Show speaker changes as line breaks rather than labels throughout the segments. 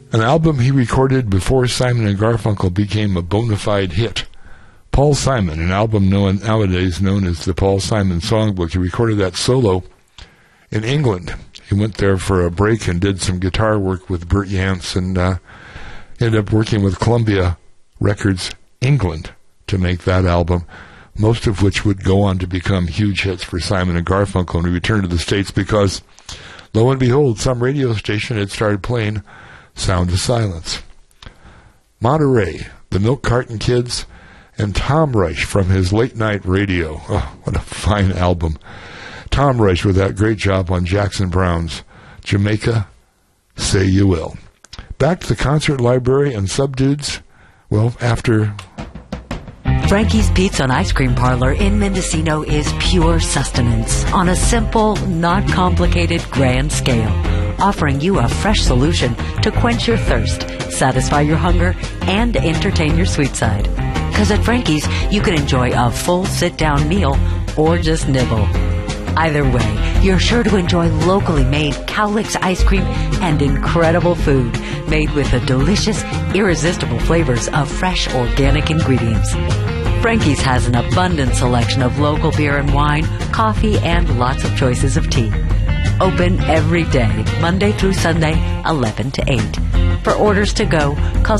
An album he recorded before Simon and Garfunkel became a bona fide hit. Paul Simon, an album nowadays known as the Paul Simon Songbook. He recorded that solo in England. He went there for a break and did some guitar work with Bert Yance and ended up working with Columbia Records England to make that album, most of which would go on to become huge hits for Simon and Garfunkel. And he returned to the States because, lo and behold, some radio station had started playing Sound of Silence. Monterey, the Milk Carton Kids, and Tom Rush from his Late Night Radio. Oh, what a fine album. Tom Rush with that great job on Jackson Browne's Jamaica, Say You Will. Back to the concert library and Subdudes, well, after...
Frankie's Pizza and Ice Cream Parlor in Mendocino is pure sustenance on a simple, not complicated, grand scale, offering you a fresh solution to quench your thirst, satisfy your hunger, and entertain your sweet side. Because at Frankie's, you can enjoy a full sit-down meal or just nibble. Either way, you're sure to enjoy locally made Cowlicks ice cream and incredible food made with the delicious, irresistible flavors of fresh organic ingredients. Frankie's has an abundant selection of local beer and wine, coffee, and lots of choices of tea. Open every day, Monday through Sunday, 11 to 8. For orders to go, call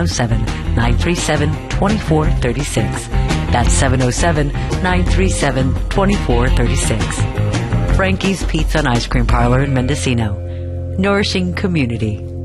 707-937-2436. That's 707-937-2436. Frankie's Pizza and Ice Cream Parlor in Mendocino. Nourishing community.